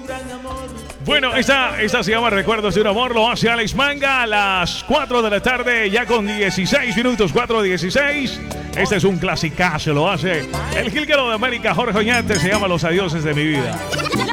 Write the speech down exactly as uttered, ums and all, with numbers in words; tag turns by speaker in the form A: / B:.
A: Bueno, esta, esta se llama Recuerdos de un Amor. Lo hace Alex Manga a las cuatro de la tarde, ya con dieciséis minutos, cuatro dieciséis. Este es un clasicazo, lo hace el Jilguero de América, Jorge Oñate. Se llama Los Adioses de mi vida.